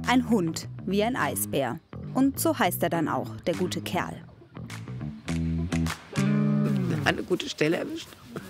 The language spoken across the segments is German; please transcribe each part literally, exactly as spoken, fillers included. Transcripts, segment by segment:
Ein Hund wie ein Eisbär. Und so heißt er dann auch, der gute Kerl. Eine gute Stelle erwischt.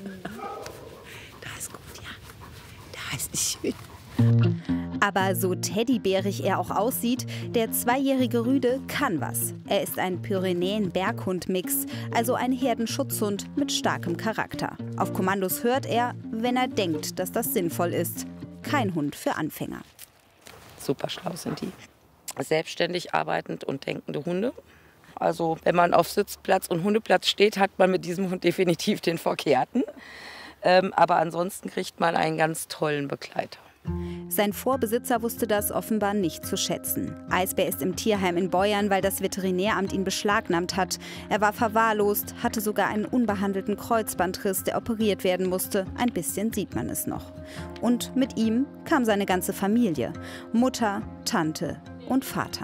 Da ist gut, ja. Da ist es schön. Aber so teddybärig er auch aussieht, der zweijährige Rüde kann was. Er ist ein Pyrenäen-Berghund-Mix, also ein Herdenschutzhund mit starkem Charakter. Auf Kommandos hört er, wenn er denkt, dass das sinnvoll ist. Kein Hund für Anfänger. Super schlau sind die. Selbstständig arbeitend und denkende Hunde. Also wenn man auf Sitzplatz und Hundeplatz steht, hat man mit diesem Hund definitiv den Verkehrten. Ähm, aber ansonsten kriegt man einen ganz tollen Begleiter. Sein Vorbesitzer wusste das offenbar nicht zu schätzen. Eisbär ist im Tierheim in Beuern, weil das Veterinäramt ihn beschlagnahmt hat. Er war verwahrlost, hatte sogar einen unbehandelten Kreuzbandriss, der operiert werden musste. Ein bisschen sieht man es noch. Und mit ihm kam seine ganze Familie. Mutter, Tante und Vater.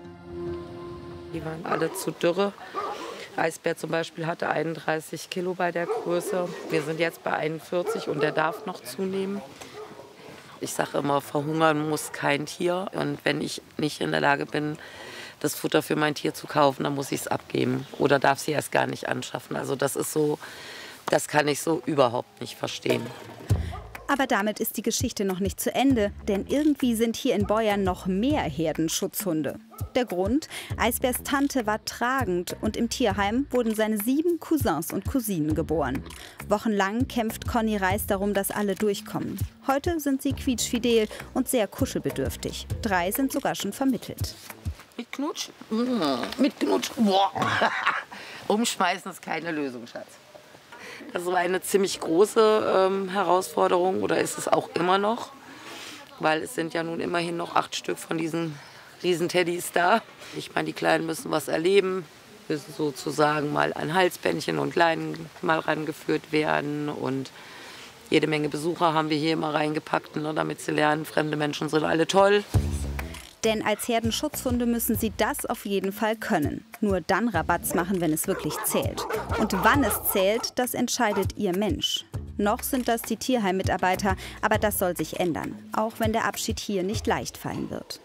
Die waren alle zu dürre. Eisbär zum Beispiel hatte einunddreißig Kilo bei der Größe. Wir sind jetzt bei einundvierzig und der darf noch zunehmen. Ich sage immer, verhungern muss kein Tier. Und wenn ich nicht in der Lage bin, das Futter für mein Tier zu kaufen, dann muss ich es abgeben oder darf sie erst gar nicht anschaffen. Also das ist so, das kann ich so überhaupt nicht verstehen. Aber damit ist die Geschichte noch nicht zu Ende, denn irgendwie sind hier in Beuern noch mehr Herdenschutzhunde. Der Grund? Eisbärs Tante war tragend und im Tierheim wurden seine sieben Cousins und Cousinen geboren. Wochenlang kämpft Conny Reis darum, dass alle durchkommen. Heute sind sie quietschfidel und sehr kuschelbedürftig. Drei sind sogar schon vermittelt. Mit Knutsch? Mmh, mit Knutsch. Boah. Umschmeißen ist keine Lösung, Schatz. Das war eine ziemlich große ähm, Herausforderung, oder ist es auch immer noch, weil es sind ja nun immerhin noch acht Stück von diesen Riesenteddys da. Ich meine, die Kleinen müssen was erleben, müssen sozusagen mal ein Halsbändchen und Kleinen mal rangeführt werden und jede Menge Besucher haben wir hier immer reingepackt, ne, damit sie lernen, fremde Menschen sind alle toll. Denn als Herdenschutzhunde müssen sie das auf jeden Fall können. Nur dann Rabatz machen, wenn es wirklich zählt. Und wann es zählt, das entscheidet ihr Mensch. Noch sind das die Tierheim-Mitarbeiter, aber das soll sich ändern. Auch wenn der Abschied hier nicht leicht fallen wird.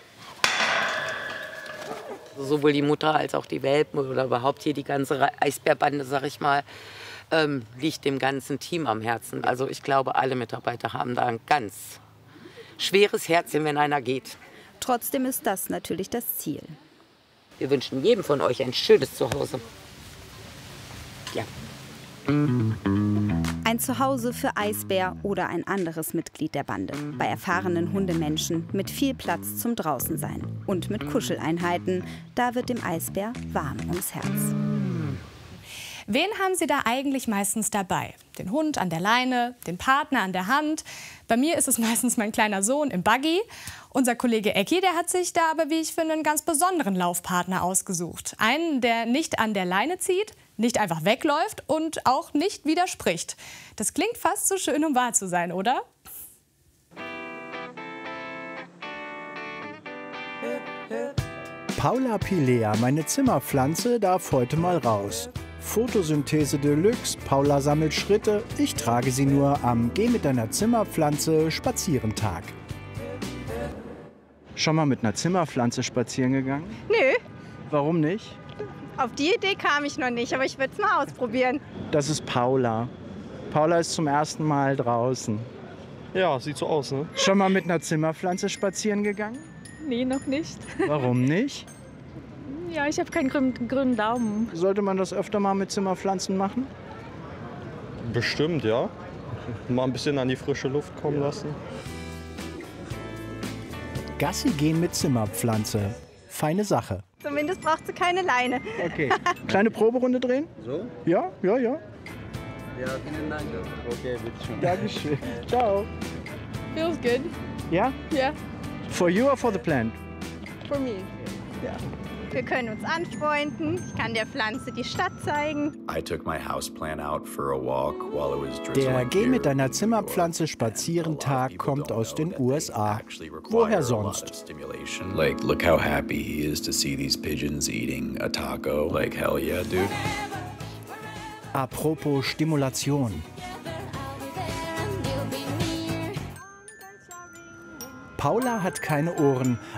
Sowohl die Mutter als auch die Welpen oder überhaupt hier die ganze Eisbärbande, sag ich mal, ähm, liegt dem ganzen Team am Herzen. Also ich glaube, alle Mitarbeiter haben da ein ganz schweres Herzchen, wenn einer geht. Trotzdem ist das natürlich das Ziel. Wir wünschen jedem von euch ein schönes Zuhause. Ja. Ein Zuhause für Eisbär oder ein anderes Mitglied der Bande. Bei erfahrenen Hundemenschen mit viel Platz zum Draußensein. Und mit Kuscheleinheiten. Da wird dem Eisbär warm ums Herz. Wen haben Sie da eigentlich meistens dabei? Den Hund an der Leine, den Partner an der Hand. Bei mir ist es meistens mein kleiner Sohn im Buggy. Unser Kollege Ecki, der hat sich da aber, wie ich finde, einen ganz besonderen Laufpartner ausgesucht. Einen, der nicht an der Leine zieht, nicht einfach wegläuft und auch nicht widerspricht. Das klingt fast so schön, um wahr zu sein, oder? Paula Pilea, meine Zimmerpflanze, darf heute mal raus. Photosynthese Deluxe, Paula sammelt Schritte, ich trage sie nur am Geh mit deiner Zimmerpflanze Spazierentag. Schon mal mit einer Zimmerpflanze spazieren gegangen? Nö. Warum nicht? Auf die Idee kam ich noch nicht, aber ich würde es mal ausprobieren. Das ist Paula. Paula ist zum ersten Mal draußen. Ja, sieht so aus, ne? Schon mal mit einer Zimmerpflanze spazieren gegangen? Nee, noch nicht. Warum nicht? Ja, ich habe keinen grünen, grünen Daumen. Sollte man das öfter mal mit Zimmerpflanzen machen? Bestimmt, ja. Mal ein bisschen an die frische Luft kommen lassen. Gassi gehen mit Zimmerpflanze. Feine Sache. Zumindest braucht sie keine Leine. Okay. Kleine Proberunde drehen? So? Ja, ja, ja. Ja, vielen Dank. Okay, bitte schön. Dankeschön. Ciao. Feels good. Ja? Yeah. For you or for the plant? For me. Ja. Wir können uns anfreunden. Ich kann der Pflanze die Stadt zeigen. I took my houseplant out for a walk while it was drizzling. Der Geh mit deiner here. Zimmerpflanze Spazierentag kommt aus den U S A. Woher sonst? Like, look how happy he is to see these pigeons eating a taco. Like, hell yeah, dude. Apropos Stimulation. Paula hat keine Ohren,